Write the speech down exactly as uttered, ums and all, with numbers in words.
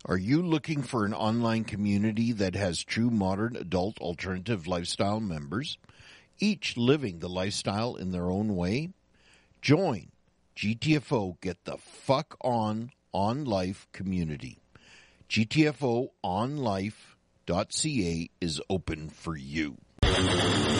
Are you looking for an online community that has true modern adult alternative lifestyle members, each living the lifestyle in their own way? Join G T F O Get the Fuck On On Life community. G T F O on life dot C A is open for you.